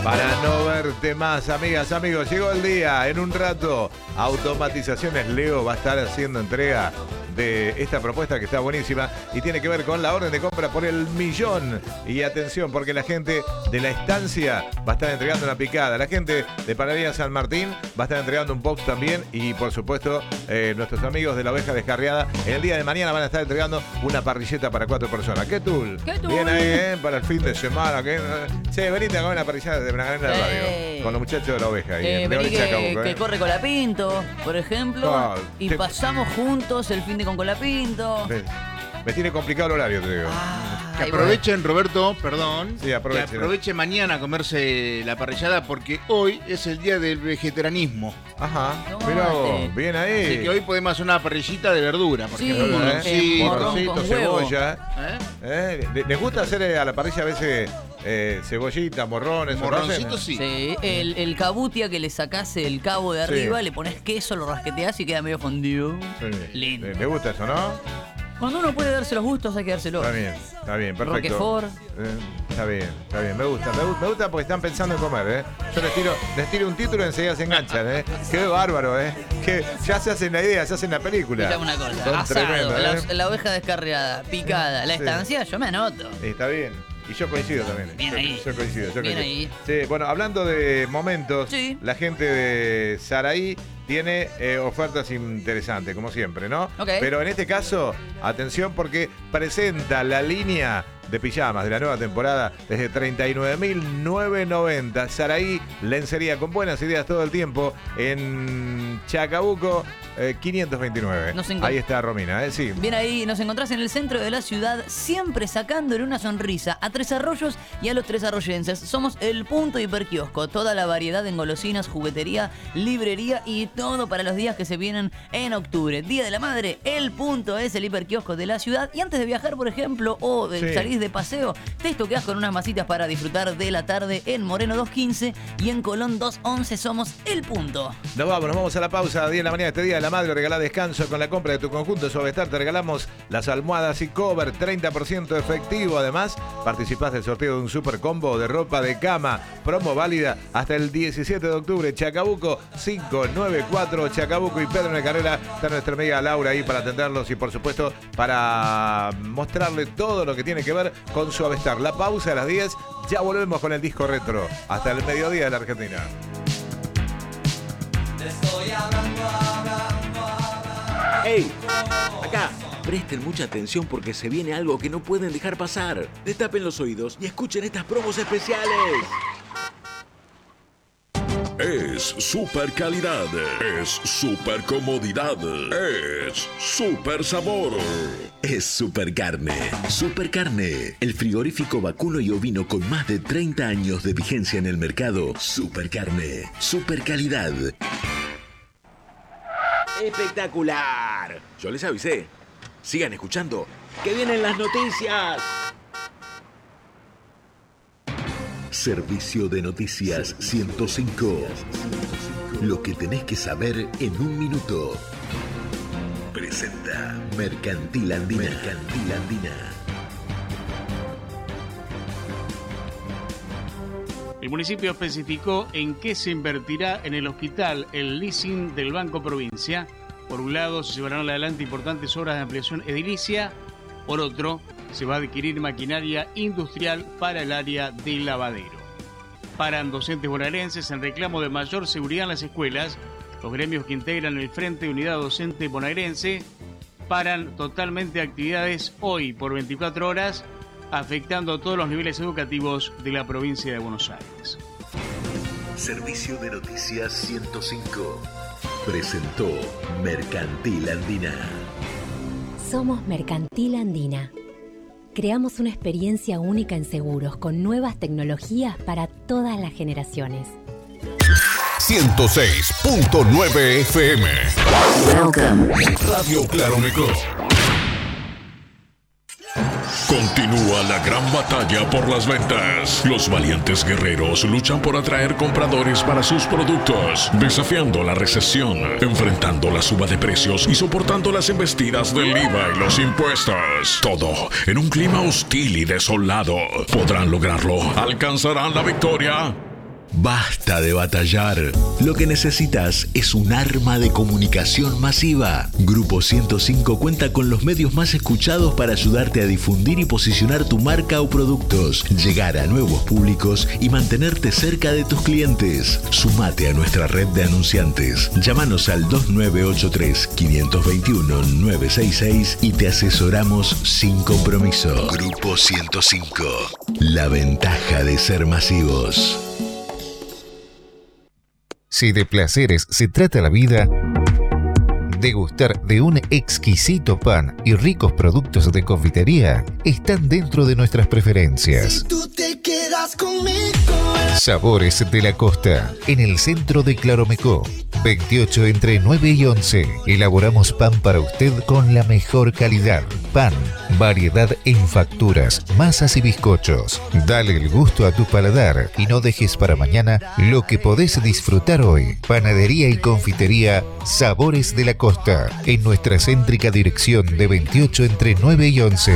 Para no verte más, amigas, amigos, llegó el día. En un rato, Automatizaciones Leo va a estar haciendo entrega de esta propuesta que está buenísima y tiene que ver con la orden de compra por el 1.000.000. Y atención, porque la gente de La Estancia va a estar entregando una picada. La gente de Panadería San Martín va a estar entregando un box también. Y por supuesto, nuestros amigos de La Oveja Descarriada, en el día de mañana van a estar entregando una parrilleta para 4 personas. ¿Qué tool? Bien ahí, para el fin de semana. Che, venite a comer una parrillada de Bragarena de Radio. Con los muchachos de La Oveja. Vení que corre Colapinto, por ejemplo. Y pasamos juntos el fin de con Colapinto. Me tiene complicado el horario, te digo. Que aprovechen, Roberto, perdón. Sí, aprovechen. Que aprovechen mañana a comerse la parrillada porque hoy es el día del vegetarianismo. Ajá. Mirá vos, bien ahí. Así que hoy podemos hacer una parrillita de verdura. Por ejemplo, morroncito, cebolla. ¿Les gusta hacer a la parrilla a veces cebollita, morrones? Morroncito sí. El cabutia que le sacás el cabo de arriba, le pones queso, lo rasqueteás y queda medio fundido. Sí. Lindo. ¿Le gusta eso, no? Cuando uno puede darse los gustos, hay que dárselos. Está bien, perfecto. Roquefort. Está bien, me gusta porque están pensando en comer, Yo les tiro un título y enseguida se enganchan, Qué bárbaro, Que ya se hacen la idea, se hacen la película. Escuchame una cosa, asado, la oveja descarriada, picada, la estancia, yo me anoto. Está bien. Y yo coincido también. Bien ahí. Yo coincido. Bien ahí. Sí, bueno, hablando de momentos, la gente de Saraí tiene ofertas interesantes, como siempre, ¿no? Okay. Pero en este caso, atención porque presenta la línea de pijamas de la nueva temporada desde 39.990. Saraí, lencería con buenas ideas todo el tiempo en Chacabuco 529. Ahí está Romina, sí. Bien ahí, nos encontrás en el centro de la ciudad, siempre sacándole una sonrisa a Tres Arroyos y a los tres arroyenses. Somos el punto hiperquiosco, toda la variedad en golosinas, juguetería, librería y todo para los días que se vienen en octubre. Día de la Madre, el punto es el hiperquiosco de la ciudad. Y antes de viajar, por ejemplo, o de salir de paseo, te estoqueás con unas masitas para disfrutar de la tarde en Moreno 215 y en Colón 211. Somos el punto. Nos vamos a la pausa. 10 de la mañana este día de la Madre. Regalá descanso con la compra de tu conjunto Suavestar. Te regalamos las almohadas y cover 30% efectivo. Además, participás del sorteo de un super combo de ropa de cama. Promo válida hasta el 17 de octubre. Chacabuco 594. Chacabuco y Pedro de Carrera. Está nuestra amiga Laura ahí para atenderlos y por supuesto para mostrarle todo lo que tiene que ver con Suavestar. La pausa a las 10. Ya volvemos con el disco retro. Hasta el mediodía de la Argentina. Te estoy hablando. ¡Ey! Acá. Presten mucha atención porque se viene algo que no pueden dejar pasar. Destapen los oídos y escuchen estas promos especiales. Es super calidad, es super comodidad, es super sabor. Es super carne. Super carne, el frigorífico vacuno y ovino con más de 30 años de vigencia en el mercado. Super carne, super calidad. ¡Espectacular! Yo les avisé. Sigan escuchando, que vienen las noticias. Servicio de Noticias 105. Lo que tenés que saber en un minuto. Presenta Mercantil Andina. Mercantil Andina. El municipio especificó en qué se invertirá en el hospital el leasing del Banco Provincia. Por un lado, se llevarán adelante importantes obras de ampliación edilicia. Por otro, se va a adquirir maquinaria industrial para el área de lavadero. Paran docentes bonaerenses en reclamo de mayor seguridad en las escuelas. Los gremios que integran el Frente de Unidad Docente Bonaerense paran totalmente actividades hoy por 24 horas, afectando a todos los niveles educativos de la provincia de Buenos Aires. Servicio de Noticias 105. Presentó Mercantil Andina. Somos Mercantil Andina. Creamos una experiencia única en seguros con nuevas tecnologías para todas las generaciones. 106.9 FM. Welcome. Radio Claro Micro. Continúa la gran batalla por las ventas. Los valientes guerreros luchan por atraer compradores para sus productos, desafiando la recesión, enfrentando la suba de precios y soportando las embestidas del IVA y los impuestos. Todo en un clima hostil y desolado. ¿Podrán lograrlo? ¿Alcanzarán la victoria? Basta de batallar. Lo que necesitas es un arma de comunicación masiva. Grupo 105 cuenta con los medios más escuchados para ayudarte a difundir y posicionar tu marca o productos, llegar a nuevos públicos y mantenerte cerca de tus clientes. Sumate a nuestra red de anunciantes. Llámanos al 2983-521-966 y te asesoramos sin compromiso. Grupo 105. La ventaja de ser masivos. Si de placeres se trata la vida, degustar de un exquisito pan y ricos productos de confitería están dentro de nuestras preferencias. Si tú te quedas conmigo. Sabores de la Costa, en el centro de Claromecó. 28 entre 9 y 11. Elaboramos pan para usted con la mejor calidad. Pan, variedad en facturas, masas y bizcochos. Dale el gusto a tu paladar y no dejes para mañana lo que podés disfrutar hoy. Panadería y confitería Sabores de la Costa, en nuestra céntrica dirección de 28 entre 9 y 11.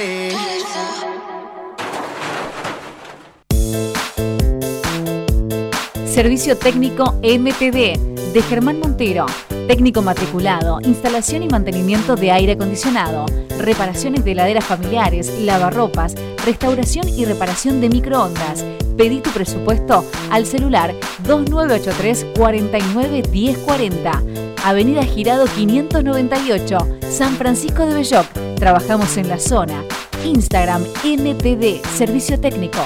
Servicio técnico MTD de Germán Montero. Técnico matriculado, instalación y mantenimiento de aire acondicionado, reparaciones de heladeras familiares, lavarropas, restauración y reparación de microondas. Pedí tu presupuesto al celular 2983 49 1040. Avenida Girado 598, San Francisco de Belloc. Trabajamos en la zona. Instagram MTD Servicio Técnico.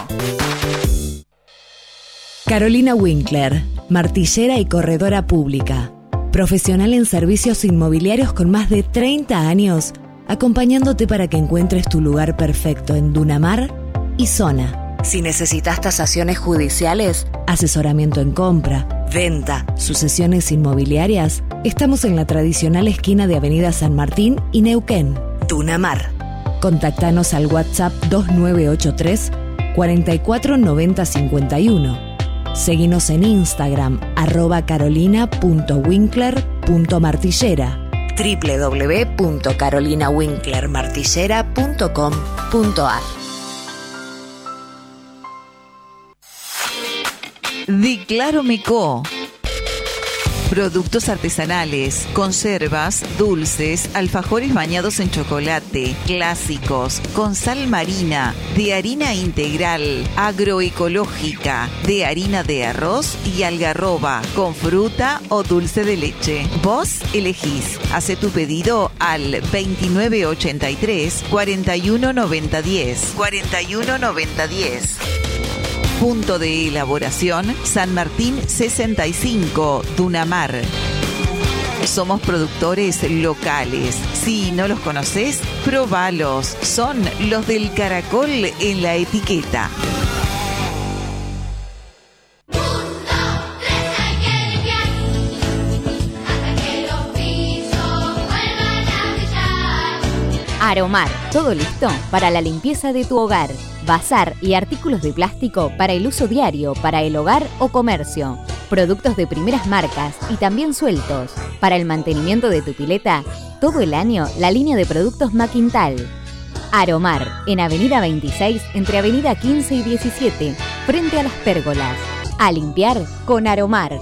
Carolina Winkler, martillera y corredora pública. Profesional en servicios inmobiliarios con más de 30 años, acompañándote para que encuentres tu lugar perfecto en Dunamar y zona. Si necesitas tasaciones judiciales, asesoramiento en compra, venta, sucesiones inmobiliarias, estamos en la tradicional esquina de Avenida San Martín y Neuquén, Dunamar. Contactanos al WhatsApp 2983 44 90 51. Seguinos Instagram @carolina.winkler.martillera, www.carolinawinklermartillera.com.ar. Di Claromecó. Productos artesanales, conservas, dulces, alfajores bañados en chocolate, clásicos, con sal marina, de harina integral, agroecológica, de harina de arroz y algarroba, con fruta o dulce de leche. Vos elegís. Hace tu pedido al 2983 419010. 419010. Punto de elaboración, San Martín 65, Dunamar. Somos productores locales. Si no los conoces, probalos. Son los del caracol en la etiqueta. Aromar, todo listo para la limpieza de tu hogar. Bazar y artículos de plástico para el uso diario, para el hogar o comercio. Productos de primeras marcas y también sueltos. Para el mantenimiento de tu pileta, todo el año la línea de productos Maquintal. Aromar, en Avenida 26, entre Avenida 15 y 17, frente a las pérgolas. A limpiar con Aromar.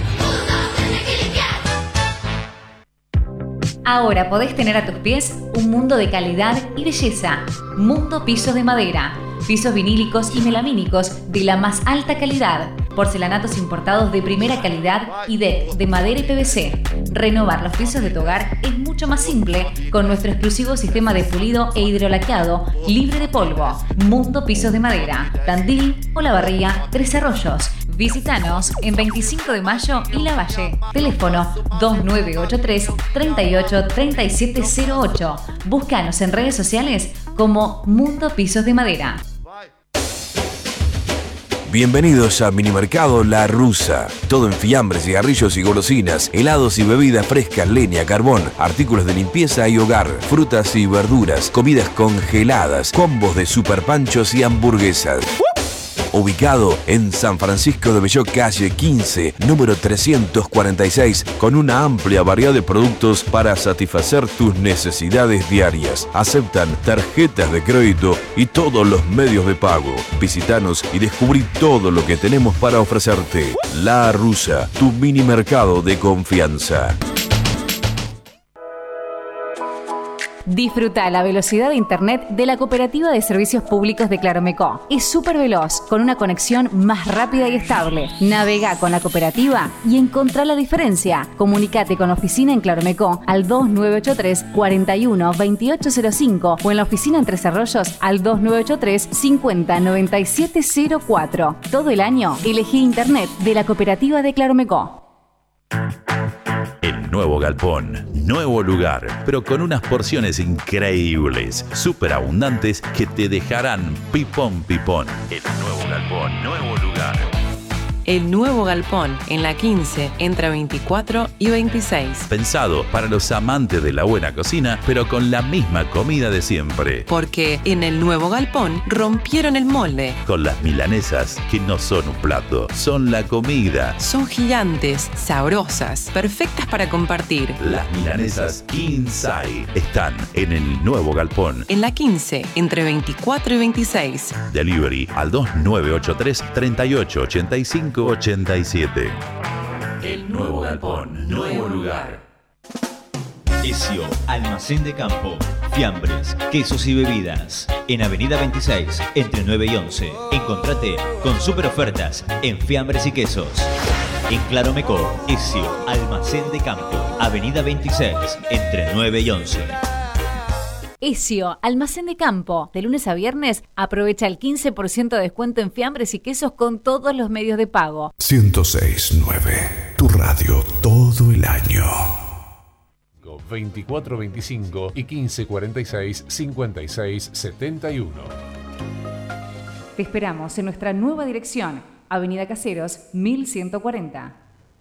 Ahora podés tener a tus pies un mundo de calidad y belleza. Mundo Pisos de Madera. Pisos vinílicos y melamínicos de la más alta calidad. Porcelanatos importados de primera calidad y de madera y PVC. Renovar los pisos de tu hogar es mucho más simple con nuestro exclusivo sistema de pulido e hidrolacado libre de polvo. Mundo Pisos de Madera. Tandil, Olavarría, Tres Arroyos. Visítanos en 25 de Mayo y Lavalle. Teléfono 2983 38 3708. Búscanos en redes sociales como Mundo Pisos de Madera. Bienvenidos a Minimercado La Rusa. Todo en fiambres, cigarrillos y golosinas, helados y bebidas frescas, leña, carbón, artículos de limpieza y hogar, frutas y verduras, comidas congeladas, combos de superpanchos y hamburguesas. ubicado en San Francisco de Belló, calle 15, número 346, con una amplia variedad de productos para satisfacer tus necesidades diarias. Aceptan tarjetas de crédito y todos los medios de pago. Visítanos y descubrí todo lo que tenemos para ofrecerte. La Rusa, tu mini mercado de confianza. Disfruta la velocidad de internet de la Cooperativa de Servicios Públicos de Claromecó. Es súper veloz, con una conexión más rápida y estable. Navega con la cooperativa y encontrá la diferencia. Comunicate con la oficina en Claromecó al 2983 41 2805 o en la oficina en Tres Arroyos al 2983 50 9704. Todo el año elegí internet de la Cooperativa de Claromecó. El nuevo galpón, nuevo lugar, pero con unas porciones increíbles, súper abundantes que te dejarán pipón pipón. El nuevo galpón, nuevo lugar. El nuevo galpón, en la 15, entre 24 y 26. Pensado para los amantes de la buena cocina, pero con la misma comida de siempre. Porque en el nuevo galpón rompieron el molde. Con las milanesas, que no son un plato, son la comida. Son gigantes, sabrosas, perfectas para compartir. Las milanesas Inside están en el nuevo galpón. En la 15, entre 24 y 26. Delivery al 2983 3885 87. El nuevo galpón, nuevo lugar. Esio, almacén de campo, fiambres, quesos y bebidas. En Avenida 26, entre 9 y 11. Encontrate con super ofertas en fiambres y quesos. En Claromecó, Esio, almacén de campo, Avenida 26, entre 9 y 11. Esio, almacén de campo. De lunes a viernes, aprovecha el 15% de descuento en fiambres y quesos con todos los medios de pago. 106.9, tu radio todo el año. 2425 y 1546 5671. Te esperamos en nuestra nueva dirección, Avenida Caseros 1140.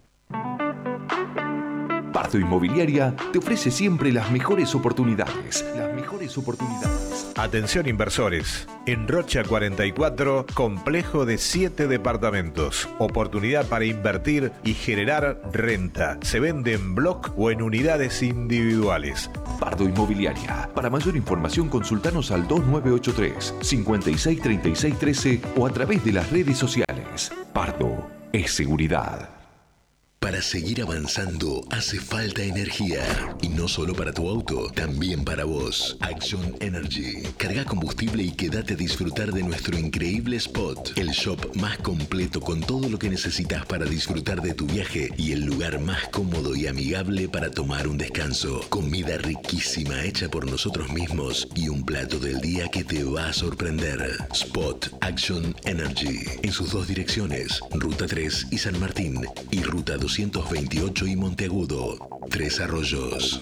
Pardo Inmobiliaria te ofrece siempre las mejores oportunidades. Atención inversores. En Rocha 44, complejo de 7 departamentos. Oportunidad para invertir y generar renta. Se vende en block o en unidades individuales. Pardo Inmobiliaria. Para mayor información consultanos al 2983 563613 o a través de las redes sociales. Pardo es seguridad. Para seguir avanzando hace falta energía. Y no solo para tu auto, también para vos. Action Energy. Carga combustible y quédate a disfrutar de nuestro increíble spot. El shop más completo con todo lo que necesitas para disfrutar de tu viaje y el lugar más cómodo y amigable para tomar un descanso. Comida riquísima hecha por nosotros mismos y un plato del día que te va a sorprender. Spot Action Energy. En sus dos direcciones, Ruta 3 y San Martín y Ruta 228 y Monteagudo. Tres Arroyos.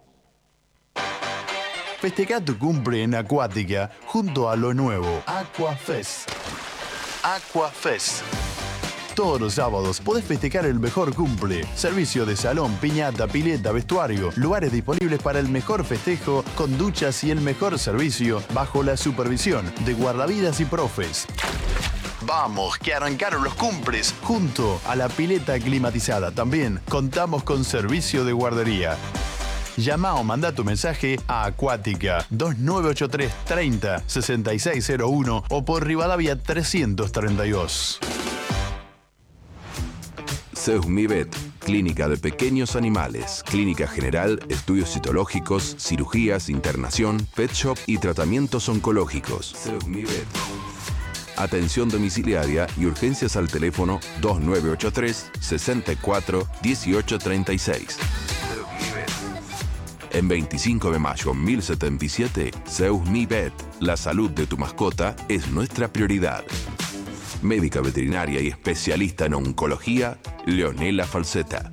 Festeja tu cumple en Acuática junto a lo nuevo Aquafest. Aquafest. Todos los sábados podés festejar el mejor cumple. Servicio de salón, piñata, pileta, vestuario. Lugares disponibles para el mejor festejo con duchas y el mejor servicio bajo la supervisión de guardavidas y profes. Vamos, que arrancaron los cumples junto a la pileta climatizada. También contamos con servicio de guardería. Llama o manda tu mensaje a Acuática 2983 30 6601 o por Rivadavia 332. Seusmivet, clínica de pequeños animales, clínica general, estudios citológicos, cirugías, internación, pet shop y tratamientos oncológicos. Seusmivet. Atención domiciliaria y urgencias al teléfono 2983 64 1836. En 25 de mayo 1077, Seusmivet. La salud de tu mascota es nuestra prioridad. Médica veterinaria y especialista en oncología, Leonela Falseta.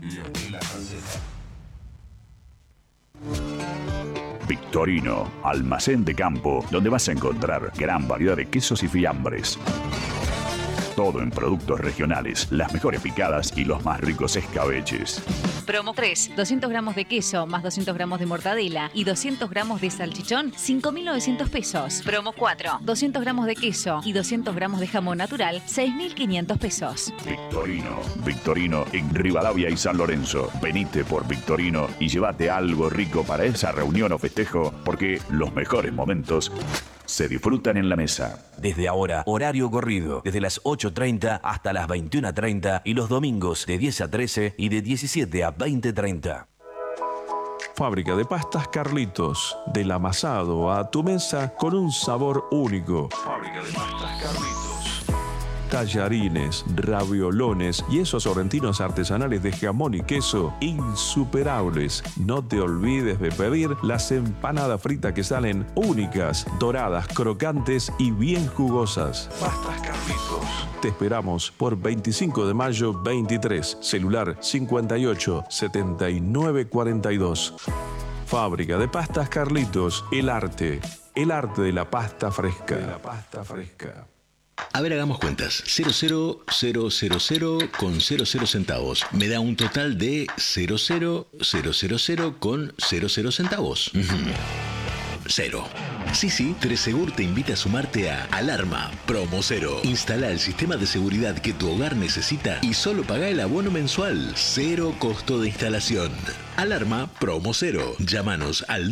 Victorino, almacén de campo, donde vas a encontrar gran variedad de quesos y fiambres. Todo en productos regionales, las mejores picadas y los más ricos escabeches. Promo 3, 200 gramos de queso más 200 gramos de mortadela y 200 gramos de salchichón, 5.900 pesos. Promo 4, 200 gramos de queso y 200 gramos de jamón natural, 6.500 pesos. Victorino en Rivadavia y San Lorenzo. Venite por Victorino y llévate algo rico para esa reunión o festejo, porque los mejores momentos se disfrutan en la mesa. Desde ahora, horario corrido, desde las 8:30 hasta las 21:30 y los domingos de 10 a 13 y de 17 a 20:30. Fábrica de pastas Carlitos, del amasado a tu mesa con un sabor único. Fábrica de pastas Carlitos. Tallarines, raviolones y esos sorrentinos artesanales de jamón y queso insuperables. No te olvides de pedir las empanadas fritas que salen únicas, doradas, crocantes y bien jugosas. Pastas Carlitos. Te esperamos por 25 de mayo 23, celular 58 79 42. Fábrica de pastas Carlitos, el arte de la pasta fresca. A ver, hagamos cuentas. 00000 con 00 centavos. Me da un total de 00000 con 00 centavos. Cero. Sí, Tresegur te invita a sumarte a Alarma Promo 0. Instala el sistema de seguridad que tu hogar necesita y solo paga el abono mensual. Cero costo de instalación. Alarma Promo 0. Llámanos al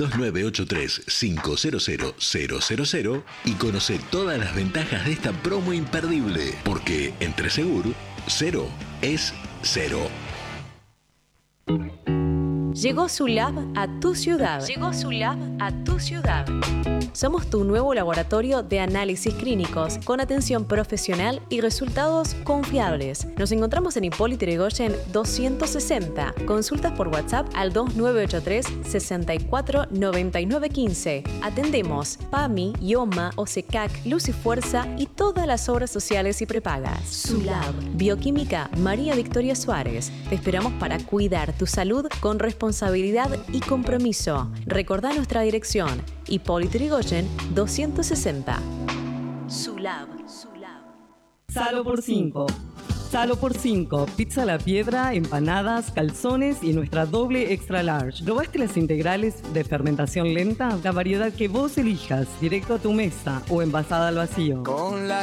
2983-500-000 y conoce todas las ventajas de esta promo imperdible. Porque en Tresegur, cero es cero. Llegó Sulab a tu ciudad. Somos tu nuevo laboratorio de análisis clínicos con atención profesional y resultados confiables. Nos encontramos en Hipólito Yrigoyen 260. Consultas por WhatsApp al 2983 64 99 15. Atendemos PAMI, IOMA, OSECAC, Luz y Fuerza y todas las obras sociales y prepagas. Sulab. Bioquímica María Victoria Suárez. Te esperamos para cuidar tu salud con responsabilidad y compromiso. Recordá nuestra dirección: Hipólito Yrigoyen 260. Sulab. Salo por 5. Salo por 5. Pizza a la piedra, empanadas, calzones y nuestra doble extra large. ¿Probaste las integrales de fermentación lenta? La variedad que vos elijas, directo a tu mesa o envasada al vacío. Con la